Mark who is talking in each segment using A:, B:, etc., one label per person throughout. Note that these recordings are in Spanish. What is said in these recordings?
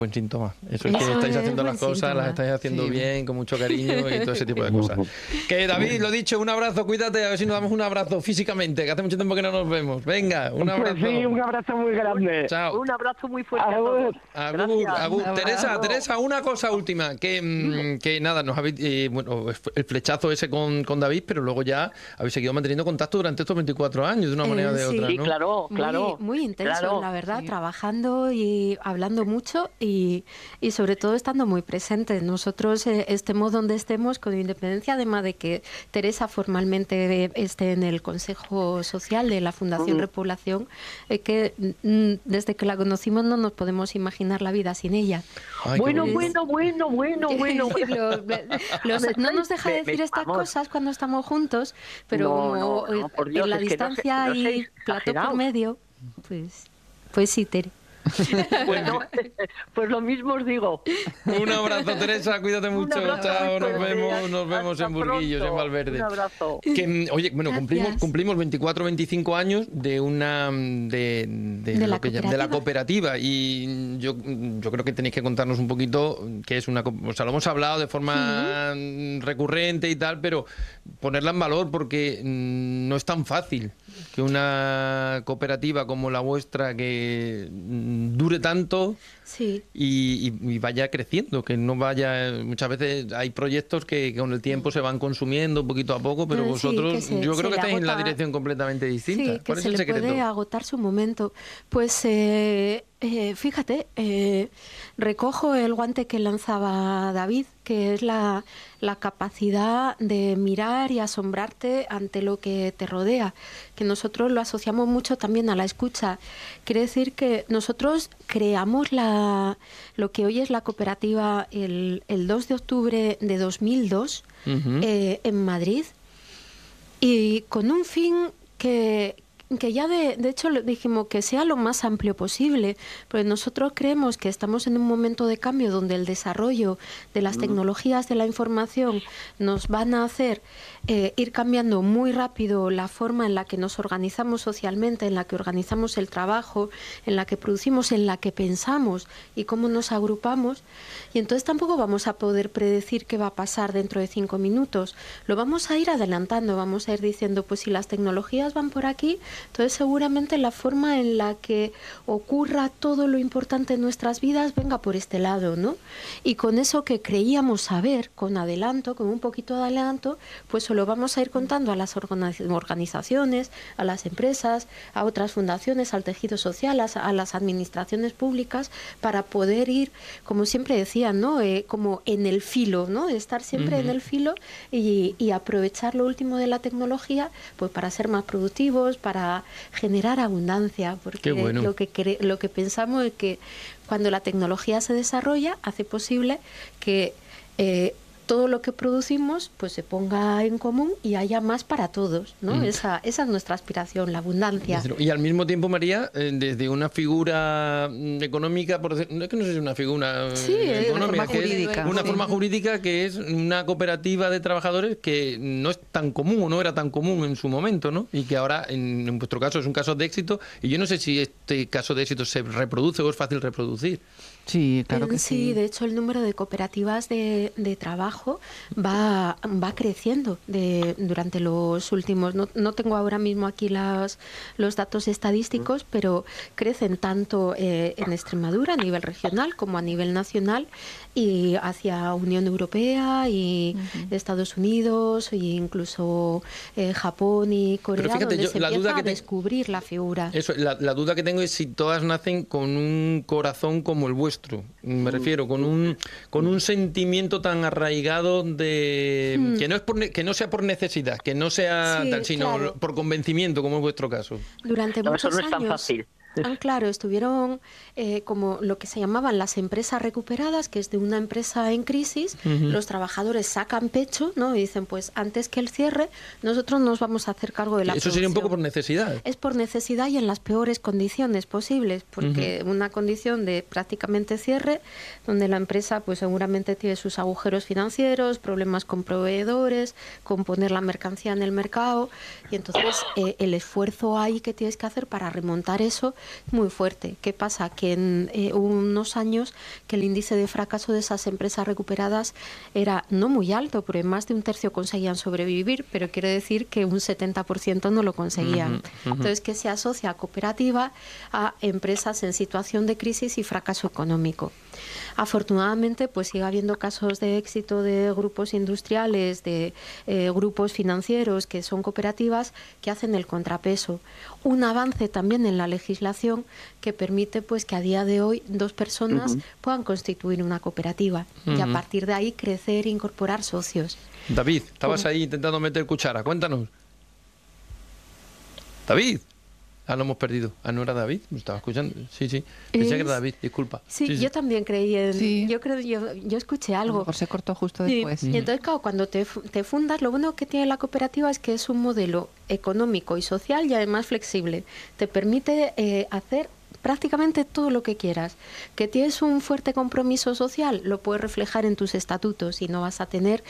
A: Buen síntoma. Eso es que estáis haciendo las cosas, las estáis haciendo bien, con mucho cariño y todo ese tipo de cosas. Que David, lo dicho, un abrazo, cuídate, a ver si nos damos un abrazo físicamente, que hace mucho tiempo que no nos vemos. Venga, un abrazo.
B: Pues sí, un abrazo muy grande.
A: Chao.
C: Un abrazo muy fuerte a todos.
A: Agur, agur.
C: Gracias.
A: Teresa, una cosa última, que nada, nos habéis, bueno, el flechazo ese con David, pero luego ya habéis seguido manteniendo contacto durante estos 24 años, de una manera o de otra, ¿no?
C: Sí, claro, claro.
D: Muy intenso,
C: claro.
D: la verdad, trabajando y hablando mucho y sobre todo estando muy presentes. Nosotros estemos donde estemos, con independencia además de que Teresa formalmente esté en el Consejo Social de la Fundación Repoblación, que desde que la conocimos no nos podemos imaginar la vida sin ella.
A: Ay,
C: Bueno.
D: No nos deja decir estas cosas cuando estamos juntos, pero
C: No, por Dios,
D: en la
C: es que
D: distancia
C: no
D: y
C: seáis
D: plató por
C: exagerados.
D: medio, pues sí, Tere.
C: Bueno, pues lo mismo os digo.
A: Un abrazo, Teresa, cuídate mucho.
C: abrazo
A: Chao,
C: muy
A: nos
C: fuerte.
A: vemos
C: Hasta
A: en Burguillos,
C: pronto.
A: en Valverde.
C: Un abrazo.
A: Que, oye, bueno,
D: Gracias.
A: cumplimos 24-25 años de la cooperativa y yo creo que tenéis que contarnos un poquito qué es una, o sea, lo hemos hablado de forma recurrente y tal, pero ponerla en valor porque no es tan fácil que una cooperativa como la vuestra que dure tanto
D: Sí.
A: y vaya creciendo, que no vaya... Muchas veces hay proyectos que con el tiempo se van consumiendo poquito a poco, pero
D: Sí,
A: vosotros
D: que
A: yo creo que
D: le
A: estáis en la
D: agota.
A: dirección completamente distinta.
D: Sí, que
A: ¿Cuál es
D: se
A: el
D: le
A: secreto?
D: puede agotar su momento. Pues fíjate, recojo el guante que lanzaba David, que es la capacidad de mirar y asombrarte ante lo que te rodea, que nosotros lo asociamos mucho también a la escucha. Quiere decir que nosotros creamos lo que hoy es la cooperativa el 2 de octubre de 2002 en Madrid, y con un fin que ya de hecho le dijimos que sea lo más amplio posible, porque nosotros creemos que estamos en un momento de cambio donde el desarrollo de las tecnologías de la información nos van a hacer ir cambiando muy rápido la forma en la que nos organizamos socialmente, en la que organizamos el trabajo, en la que producimos, en la que pensamos y cómo nos agrupamos, y entonces tampoco vamos a poder predecir qué va a pasar dentro de 5 minutos. Lo vamos a ir adelantando, vamos a ir diciendo, pues si las tecnologías van por aquí, entonces seguramente la forma en la que ocurra todo lo importante en nuestras vidas venga por este lado, ¿no? Y con eso que creíamos saber, con adelanto, con un poquito de adelanto, pues se lo vamos a ir contando a las organizaciones, a las empresas, a otras fundaciones, al tejido social, a las administraciones públicas, para poder ir, como siempre decían, ¿no? Como en el filo, ¿no? Estar siempre en el filo y aprovechar lo último de la tecnología, pues para ser más productivos, para generar abundancia, porque
A: bueno.
D: lo que pensamos es que cuando la tecnología se desarrolla, hace posible que todo lo que producimos pues se ponga en común y haya más para todos, ¿no? Esa es nuestra aspiración, la abundancia.
A: Y al mismo tiempo, María, desde una figura económica, por decir, no es que no sé si es una figura económica, una forma jurídica que es una cooperativa de trabajadores que no es tan común o no era tan común en su momento, ¿no? Y que ahora, en vuestro caso, es un caso de éxito. Y yo no sé si este caso de éxito se reproduce o es fácil reproducir.
B: Sí, claro que sí.
D: Sí, de hecho el número de cooperativas de trabajo va creciendo durante los últimos... No tengo ahora mismo aquí los datos estadísticos, pero crecen tanto en Extremadura a nivel regional como a nivel nacional y hacia Unión Europea y Estados Unidos e incluso Japón y Corea,
A: Pero fíjate,
D: donde se empieza a
A: que
D: descubrir la figura.
A: Eso, la duda que tengo es si todas nacen con un corazón como el vuestro. Me refiero, con un sentimiento tan arraigado de que no sea por necesidad, que no sea tal, sino por convencimiento, como es vuestro caso.
D: Durante muchos
C: eso no es tan
D: años,
C: fácil.
D: Claro, estuvieron como lo que se llamaban las empresas recuperadas, que es de una empresa en crisis. Los trabajadores sacan pecho, ¿no? Y dicen, pues antes que el cierre, nosotros nos vamos a hacer cargo de la
A: Eso sería un poco por
D: producción.
A: necesidad.
D: Es por necesidad y en las peores condiciones posibles, porque una condición de prácticamente cierre, donde la empresa pues seguramente tiene sus agujeros financieros, problemas con proveedores, con poner la mercancía en el mercado, y entonces el esfuerzo ahí que tienes que hacer para remontar eso muy fuerte. ¿Qué pasa? Que en unos años que el índice de fracaso de esas empresas recuperadas era no muy alto, porque más de un tercio conseguían sobrevivir, pero quiere decir que un 70% no lo conseguían. Entonces, que se asocia a cooperativa a empresas en situación de crisis y fracaso económico. Afortunadamente, pues sigue habiendo casos de éxito de grupos industriales, de grupos financieros que son cooperativas que hacen el contrapeso. Un avance también en la legislación que permite pues que a día de hoy 2 personas puedan constituir una cooperativa y a partir de ahí crecer e incorporar socios.
A: David, estabas ahí intentando meter cuchara, cuéntanos. David. Lo hemos perdido. ¿No era David? ¿Me estaba escuchando? Sí. Pensé que era David, disculpa.
D: Sí, yo también creí en... Sí. Yo escuché algo.
B: A lo mejor se cortó justo después.
D: Y entonces, claro, cuando te fundas, lo bueno que tiene la cooperativa es que es un modelo económico y social y además flexible. Te permite hacer prácticamente todo lo que quieras. Que tienes un fuerte compromiso social, lo puedes reflejar en tus estatutos y no vas a tener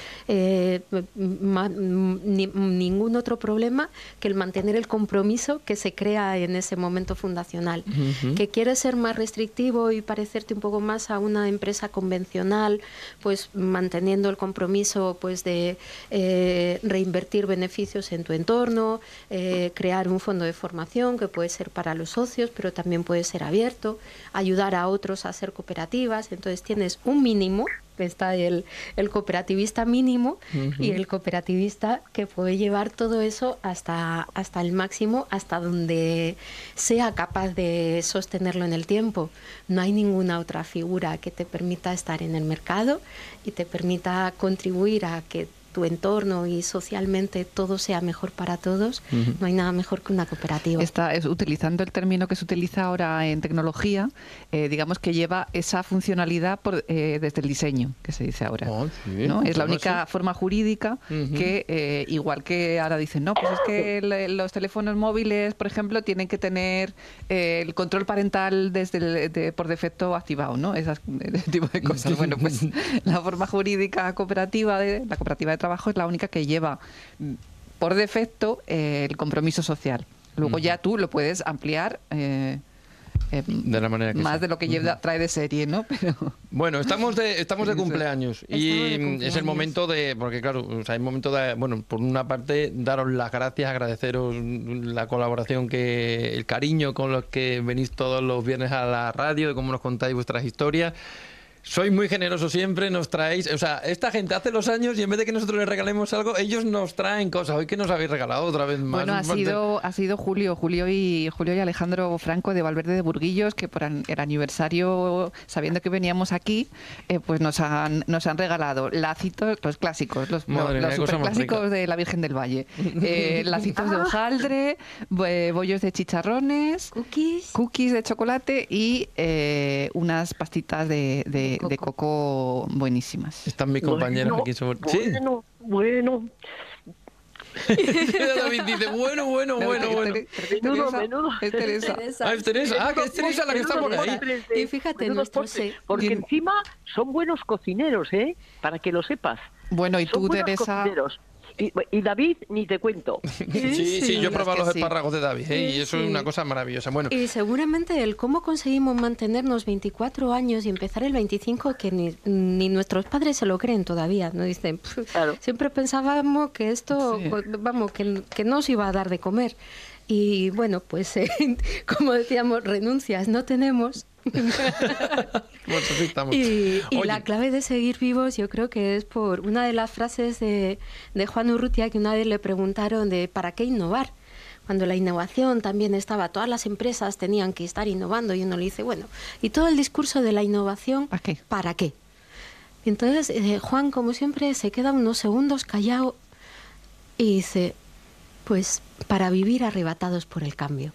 D: ningún otro problema que el mantener el compromiso que se crea en ese momento fundacional. Que quieres ser más restrictivo y parecerte un poco más a una empresa convencional, pues manteniendo el compromiso pues de reinvertir beneficios en tu entorno, crear un fondo de formación que puede ser para los socios, pero también puede ser abierto, ayudar a otros a hacer cooperativas. Entonces tienes un mínimo, que está el cooperativista mínimo y el cooperativista que puede llevar todo eso hasta el máximo, hasta donde sea capaz de sostenerlo en el tiempo. No hay ninguna otra figura que te permita estar en el mercado y te permita contribuir a que tu entorno y socialmente todo sea mejor para todos. No hay nada mejor que una cooperativa.
B: Utilizando el término que se utiliza ahora en tecnología, digamos que lleva esa funcionalidad desde el diseño, que se dice ahora. ¿No? Es la única forma jurídica que, igual que ahora dicen, no, pues es que los teléfonos móviles, por ejemplo, tienen que tener el control parental por defecto activado, ¿no? Ese tipo de cosas. Bueno, pues la forma jurídica la cooperativa de trabajo es la única que lleva por defecto el compromiso social. Luego ya tú lo puedes ampliar de
A: la manera que
B: más
A: sea.
B: De lo que trae de serie, ¿no? Pero...
A: Bueno, estamos de cumpleaños y es el momento porque claro, o sea, es momento de, bueno, por una parte daros las gracias, agradeceros la colaboración, el cariño con los que venís todos los viernes a la radio, de cómo nos contáis vuestras historias. Sois muy generosos siempre, nos traéis... O sea, esta gente hace los años y en vez de que nosotros les regalemos algo, ellos nos traen cosas. Hoy que nos habéis regalado otra vez más.
B: Bueno, ha sido Julio y Alejandro Franco de Valverde de Burguillos, que por el aniversario, sabiendo que veníamos aquí, pues nos han regalado lacitos, los clásicos, los superclásicos de la Virgen del Valle. Lacitos de hojaldre, bollos de chicharrones, cookies de chocolate y unas pastitas de coco buenísimas.
A: Están mis compañeros aquí sobre... ¿Sí?
C: Bueno.
A: David dice, bueno.
C: Menudo.
A: Es Teresa. Es Teresa. Que es Teresa la que está por ahí.
D: Y fíjate,
C: porque encima son buenos cocineros, para que lo sepas.
B: Bueno, y tú, Teresa...
C: Y David, ni te cuento.
A: Sí, yo he probado los espárragos de David, y eso es una cosa maravillosa. Bueno.
D: Y seguramente el cómo conseguimos mantenernos 24 años y empezar el 25, que ni nuestros padres se lo creen todavía, ¿no? Dicen, claro. Siempre pensábamos que esto, vamos, que no os iba a dar de comer. Y bueno, pues como decíamos, renuncias no tenemos. Y la clave de seguir vivos, yo creo que es por una de las frases de Juan Urrutia, que una vez le preguntaron de ¿para qué innovar? Cuando la innovación también estaba, todas las empresas tenían que estar innovando, y uno le dice, bueno, ¿y todo el discurso de la innovación para qué? Entonces Juan, como siempre, se queda unos segundos callado y dice, pues para vivir arrebatados por el cambio.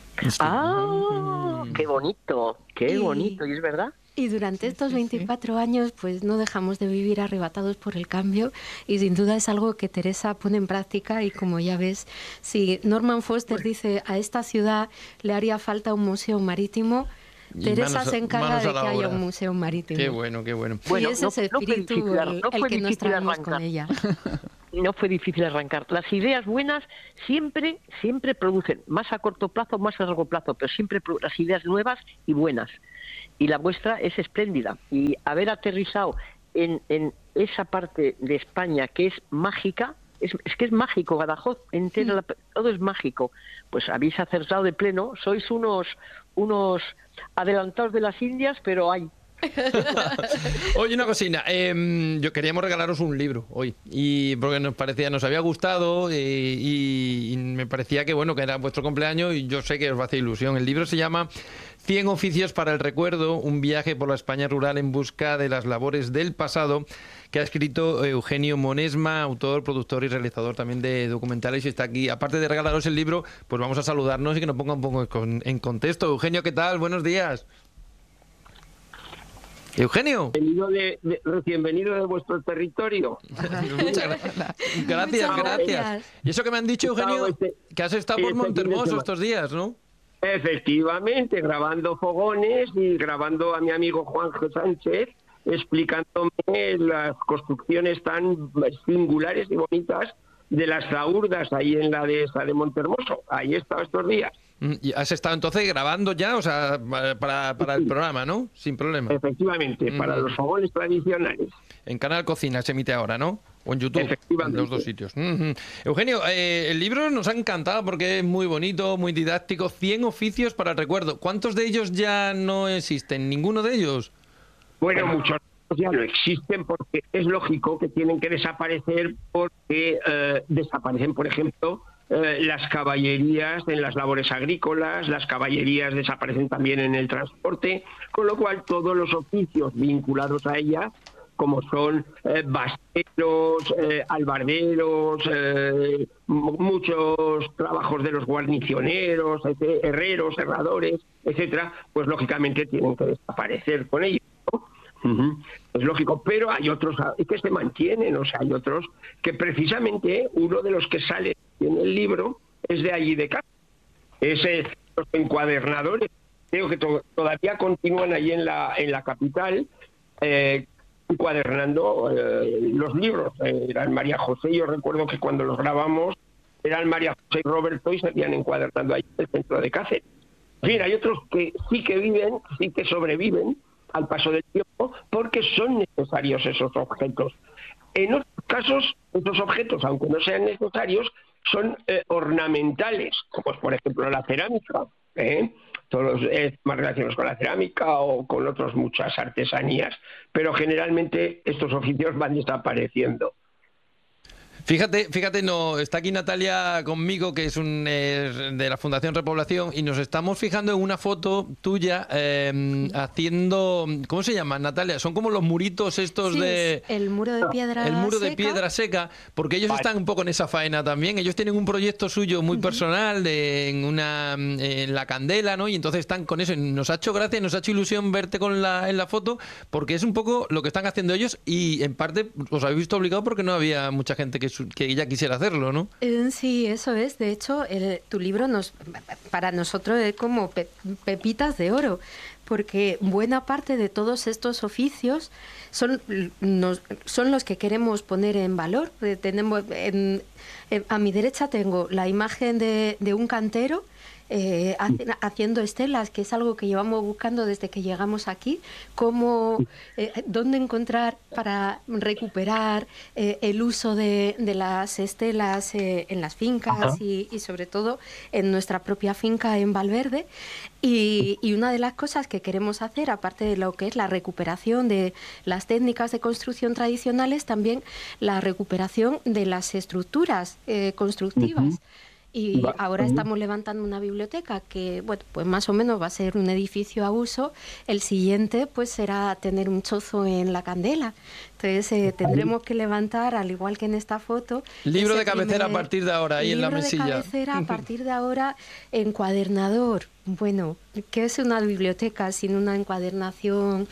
C: Qué bonito, y es verdad.
D: Y durante estos 24 años, pues no dejamos de vivir arrebatados por el cambio, y sin duda es algo que Teresa pone en práctica. Y como ya ves, si Norman Foster dice a esta ciudad le haría falta un museo marítimo, Teresa se encarga de que haya un museo marítimo.
A: Qué bueno.
D: Y ese es el espíritu el que nos traemos con ella.
C: no fue difícil arrancar. Las ideas buenas siempre producen, más a corto plazo, más a largo plazo, pero siempre las ideas nuevas y buenas. Y la vuestra es espléndida. Y haber aterrizado en esa parte de España que es mágica, es que es mágico, Badajoz entera, todo es mágico. Pues habéis acertado de pleno, sois unos adelantados de las Indias, pero hay.
A: Oye, una cosina, yo queríamos regalaros un libro hoy, y porque nos había gustado, y me parecía que bueno, que era vuestro cumpleaños y yo sé que os va a hacer ilusión. El libro se llama 100 oficios para el recuerdo, un viaje por la España rural en busca de las labores del pasado, que ha escrito Eugenio Monesma, autor, productor y realizador también de documentales, y está aquí. Aparte de regalaros el libro, pues vamos a saludarnos y que nos ponga un poco en contexto. Eugenio, ¿qué tal? Buenos días. Eugenio.
E: Recién venido de vuestro territorio.
A: Muchas gracias. Y eso que me han dicho, Eugenio, que has estado por Montermoso estos días, ¿no?
E: Efectivamente, grabando fogones y grabando a mi amigo Juan G. Sánchez, explicándome las construcciones tan singulares y bonitas de las zaurdas ahí en la dehesa de Montermoso. Ahí he estado estos días.
A: ¿Y has estado entonces grabando ya, o sea, para el programa, ¿no? Sin problema.
E: Efectivamente, para los fogones tradicionales.
A: En Canal Cocina se emite ahora, ¿no? O en YouTube, en los dos sitios. Eugenio, el libro nos ha encantado porque es muy bonito, muy didáctico. 100 oficios para el recuerdo. ¿Cuántos de ellos ya no existen? ¿Ninguno de ellos?
E: Bueno, muchos ya no existen porque es lógico que tienen que desaparecer porque desaparecen, por ejemplo, las caballerías en las labores agrícolas, las caballerías desaparecen también en el transporte, con lo cual todos los oficios vinculados a ellas, como son basteros, albarderos, muchos trabajos de los guarnicioneros, herreros, herradores, etcétera, pues lógicamente tienen que desaparecer con ellos, ¿no? Es lógico, pero hay otros que se mantienen, o sea, hay otros que precisamente uno de los que sale en el libro es de allí de casa. Los encuadernadores, creo que todavía continúan allí en la capital, encuadernando los libros. Eran María José, yo recuerdo que cuando los grabamos eran María José y Roberto y seguían encuadernando ahí en el centro de Cáceres. En fin, hay otros que sí que viven, sí que sobreviven al paso del tiempo porque son necesarios esos objetos. En otros casos, esos objetos, aunque no sean necesarios, son ornamentales, como por ejemplo la cerámica, todos más relacionados con la cerámica o con otras muchas artesanías, pero generalmente estos oficios van desapareciendo.
A: Fíjate, no está aquí Natalia conmigo, que es de la Fundación Repoblación, y nos estamos fijando en una foto tuya haciendo, ¿cómo se llama, Natalia? Son como los muritos estos
D: el muro de piedra seca.
A: El muro de piedra seca, porque ellos están un poco en esa faena también. Ellos tienen un proyecto suyo muy personal en la Candela, ¿no? Y entonces están con eso. Nos ha hecho gracia, nos ha hecho ilusión verte en la foto, porque es un poco lo que están haciendo ellos, y en parte os habéis visto obligado porque no había mucha gente que ella quisiera hacerlo, ¿no?
D: Sí, eso es. De hecho, tu libro para nosotros es como pepitas de oro, porque buena parte de todos estos oficios son los que queremos poner en valor. Tenemos a mi derecha tengo la imagen de un cantero haciendo estelas, que es algo que llevamos buscando desde que llegamos aquí, dónde encontrar para recuperar el uso de las estelas en las fincas y sobre todo en nuestra propia finca en Valverde. Y una de las cosas que queremos hacer, aparte de lo que es la recuperación de las técnicas de construcción tradicionales, también la recuperación de las estructuras constructivas. Y ahora estamos levantando una biblioteca que, bueno, pues más o menos va a ser un edificio a uso. El siguiente, pues, será tener un chozo en la Candela. Entonces, tendremos que levantar, al igual que en esta foto...
A: Libro de cabecera a partir de ahora, ahí en la mesilla.
D: Libro de cabecera a partir de ahora, encuadernador. Bueno, ¿qué es una biblioteca sin una encuadernación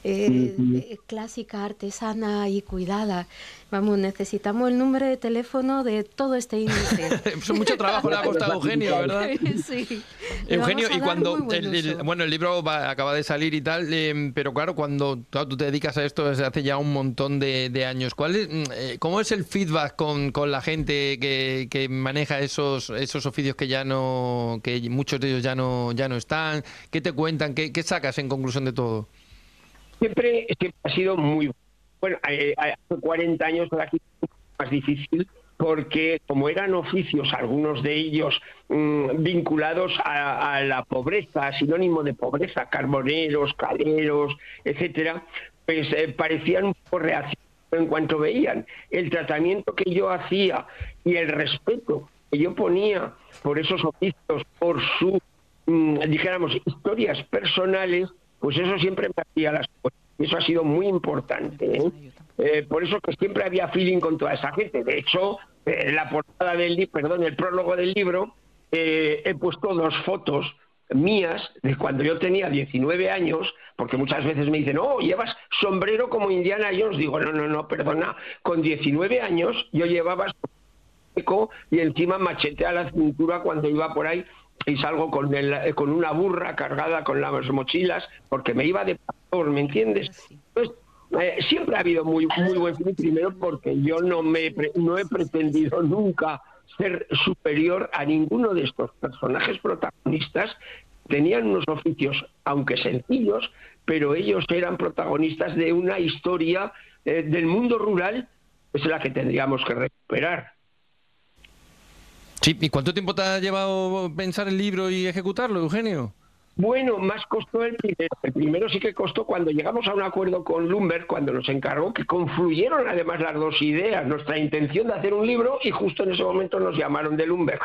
D: clásica, artesana y cuidada. Vamos, necesitamos el número de teléfono de todo este índice.
A: Mucho trabajo le ha costado a Eugenio, ¿verdad?
D: Sí.
A: Eugenio, y cuando el libro acaba de salir y tal, pero claro, cuando tú te dedicas a esto desde hace ya un montón de años, ¿cómo es el feedback con la gente que maneja esos oficios que muchos de ellos ya no están? ¿Qué te cuentan? ¿Qué sacas en conclusión de todo?
E: Siempre ha sido muy bueno. Hace 40 años era aquí más difícil, porque como eran oficios, algunos de ellos vinculados a la pobreza, sinónimo de pobreza, carboneros, caleros, etcétera, pues parecían un poco reaccionarios en cuanto veían el tratamiento que yo hacía y el respeto que yo ponía por esos oficios, por sus, dijéramos, historias personales. Pues eso siempre me hacía las cosas. Y eso ha sido muy importante, ¿eh? Por eso que siempre había feeling con toda esa gente. De hecho, la portada el prólogo del libro, he puesto 2 fotos mías de cuando yo tenía 19 años, porque muchas veces me dicen, llevas sombrero como Indiana Jones. Digo, no, perdona, con 19 años yo llevaba sombrero y encima machete a la cintura cuando iba por ahí, y salgo con una burra cargada con las mochilas, porque me iba de pastor, ¿me entiendes? Entonces, siempre ha habido muy buen fin, primero porque yo no he pretendido nunca ser superior a ninguno de estos personajes protagonistas. Tenían unos oficios, aunque sencillos, pero ellos eran protagonistas de una historia del mundo rural, es la que tendríamos que recuperar.
A: Sí, ¿y cuánto tiempo te ha llevado pensar el libro y ejecutarlo, Eugenio?
E: Bueno, más costó el primero. El primero sí que costó cuando llegamos a un acuerdo con Lumber, cuando nos encargó, que confluyeron además las 2 ideas, nuestra intención de hacer un libro, y justo en ese momento nos llamaron de Lumber.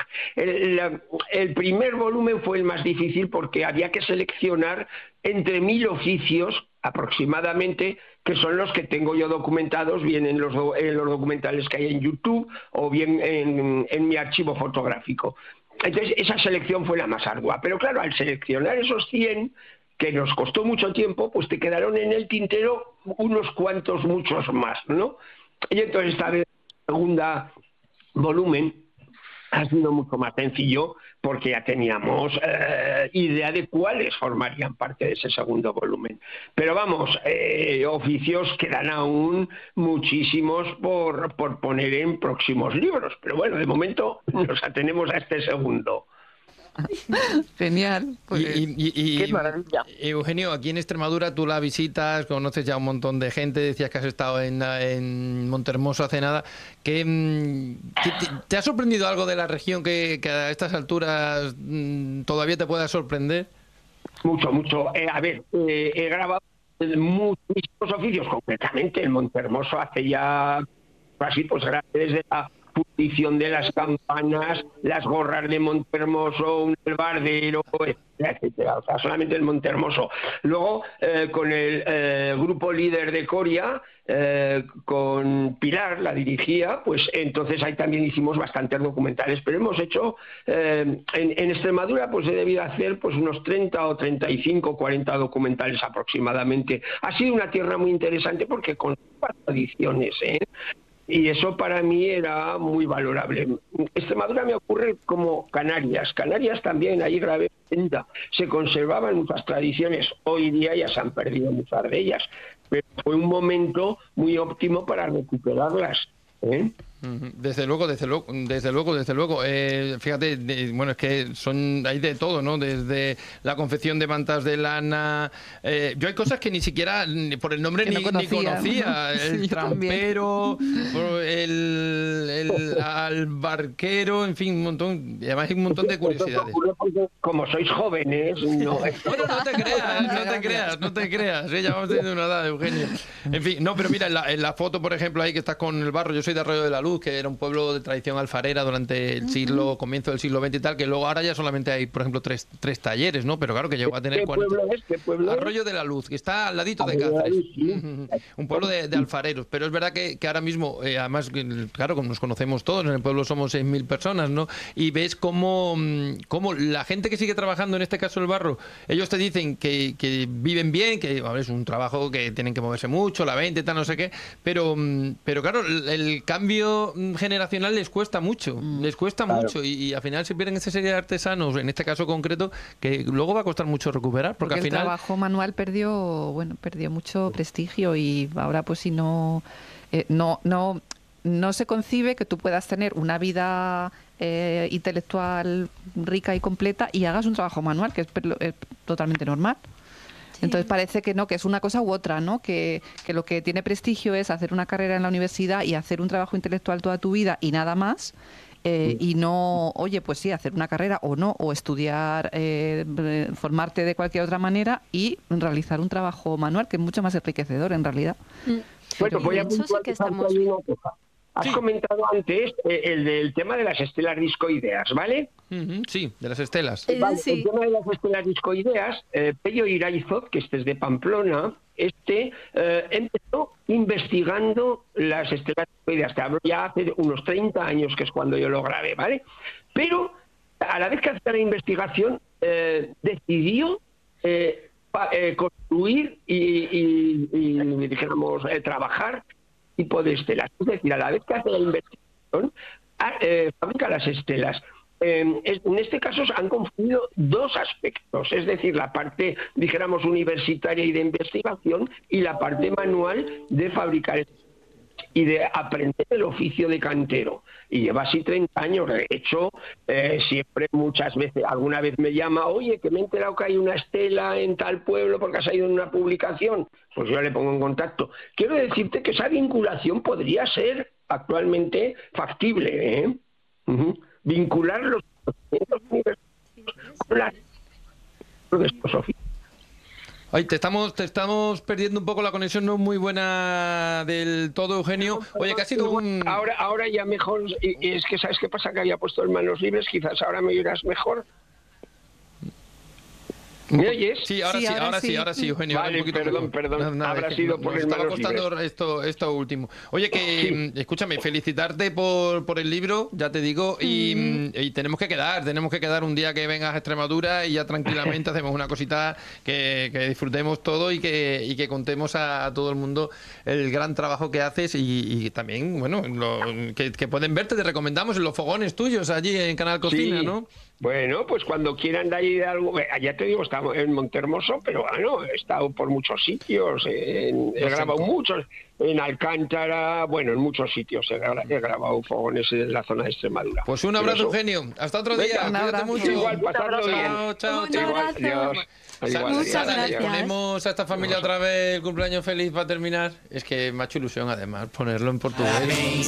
E: El primer volumen fue el más difícil porque había que seleccionar entre 1000 oficios aproximadamente, que son los que tengo yo documentados, bien en los documentales que hay en YouTube o bien en mi archivo fotográfico. Entonces, esa selección fue la más ardua. Pero claro, al seleccionar esos 100, que nos costó mucho tiempo, pues te quedaron en el tintero unos cuantos, muchos más, ¿no? Y entonces esta vez, el segundo volumen ha sido mucho más sencillo, porque ya teníamos idea de cuáles formarían parte de ese segundo volumen. Pero vamos, oficios quedan aún muchísimos por poner en próximos libros. Pero bueno, de momento nos atenemos a este segundo.
B: Genial.
A: Pues, qué maravilla. Eugenio, aquí en Extremadura tú la visitas, conoces ya un montón de gente, decías que has estado en Montermoso hace nada. ¿Te ha sorprendido algo de la región que a estas alturas todavía te pueda sorprender?
E: Mucho. He grabado muchísimos oficios, concretamente en Montermoso hace ya así, pues desde la fundición de las campanas, las gorras de Montermoso, un albardero, etcétera. O sea, solamente el Montermoso. Luego, con el grupo líder de Coria, con Pilar, la dirigía, pues entonces ahí también hicimos bastantes documentales, pero hemos hecho, en Extremadura, pues he debido hacer pues unos 30 o 35, 40 documentales aproximadamente. Ha sido una tierra muy interesante porque con tradiciones, y eso para mí era muy valorable. Extremadura me ocurre como Canarias. Canarias también, ahí grabé 30. Se conservaban muchas tradiciones. Hoy día ya se han perdido muchas de ellas. Pero fue un momento muy óptimo para recuperarlas.
A: Desde luego. Fíjate, bueno, es que hay de todo, ¿no? Desde la confección de mantas de lana. Yo hay cosas que ni siquiera por el nombre ni conocía. El trampero, el albarquero, en fin, un montón. Y además hay un montón de curiosidades.
E: Como sois jóvenes, no.
A: Bueno, no te creas. Ya vamos teniendo una edad, Eugenio. En fin, no, pero mira, en la foto, por ejemplo, ahí que estás con el barro, yo soy de Arroyo de la Luz. Luz, que era un pueblo de tradición alfarera durante el siglo, comienzo del siglo XX y tal, que luego ahora ya solamente hay, por ejemplo, tres talleres, ¿no? Pero claro que llegó a tener...
E: ¿Qué pueblo es? ¿Qué pueblo
A: Arroyo de la Luz, que está al ladito de Cáceres. Un pueblo de alfareros. Pero es verdad que ahora mismo, además, claro, nos conocemos todos, en el pueblo somos 6.000 personas, ¿no? Y ves cómo la gente que sigue trabajando, en este caso el barro, ellos te dicen que viven bien, que es un trabajo que tienen que moverse mucho, la venta y tal, no sé qué, pero claro, el cambio generacional les cuesta mucho, y al final se pierden esa serie de artesanos, en este caso concreto, que luego va a costar mucho recuperar, porque al final...
B: el trabajo manual perdió mucho prestigio, y ahora pues si no se concibe que tú puedas tener una vida intelectual rica y completa y hagas un trabajo manual, que es totalmente normal. Sí. Entonces parece que no, que es una cosa u otra, ¿no? Que lo que tiene prestigio es hacer una carrera en la universidad y hacer un trabajo intelectual toda tu vida y nada más. Y no, oye, pues sí, hacer una carrera o no, o estudiar, formarte de cualquier otra manera y realizar un trabajo manual, que es mucho más enriquecedor en realidad.
E: Bueno, voy a puntualizar una cosa. Has comentado antes el tema de las estelas discoideas, ¿vale?
A: Sí, de las estelas.
E: Vale, el tema de las estelas discoideas, Pello Iraizoz, que este es de Pamplona, empezó investigando las estelas discoideas. Te hablo ya hace unos 30 años, que es cuando yo lo grabé, ¿vale? Pero a la vez que hacía la investigación, decidió construir y dijéramos, trabajar tipo de estelas. Es decir, a la vez que hace la investigación, fabrica las estelas. En este caso han confundido dos aspectos, es decir, la parte, dijéramos, universitaria y de investigación, y la parte manual de fabricar y de aprender el oficio de cantero. Y lleva así 30 años. De hecho, siempre, muchas veces, alguna vez me llama, oye, que me he enterado que hay una estela en tal pueblo porque ha salido en una publicación. Pues yo le pongo en contacto. Quiero decirte que esa vinculación podría ser actualmente factible, ¿eh? Vincular los conocimientos universitarios con estos oficios.
A: Ay, te estamos perdiendo un poco, la conexión no es muy buena del todo, Eugenio. Oye, que ha sido un...
E: Ahora ya mejor, y es que ¿sabes qué pasa? Que había puesto en manos libres, quizás ahora me oirás mejor. ¿Me oyes?
A: Sí, ahora sí, Eugenio.
E: Vale, perdón. Nada, habrá sido por el
A: estaba costando esto último. Oye, que escúchame, felicitarte por el libro, ya te digo, y tenemos que quedar un día que vengas a Extremadura y ya tranquilamente hacemos una cosita que disfrutemos todo y que contemos a todo el mundo el gran trabajo que haces y también, bueno, que pueden verte, te recomendamos en los fogones tuyos allí en Canal Cocina, ¿no?
E: Bueno, pues cuando quieran de ahí de algo, ya te digo, estamos en Montehermoso, pero bueno, he estado por muchos sitios, he grabado muchos, en Alcántara, bueno, en muchos sitios he grabado fogones en la zona de Extremadura.
A: Pues un abrazo, Eugenio, hasta otro día, cuídate mucho.
E: Igual, pasarlo bien.
A: Chao.
E: Adiós.
D: Muchas gracias.
A: Ponemos a esta familia otra vez el cumpleaños feliz para terminar. Es que me ha hecho ilusión además ponerlo en portugués.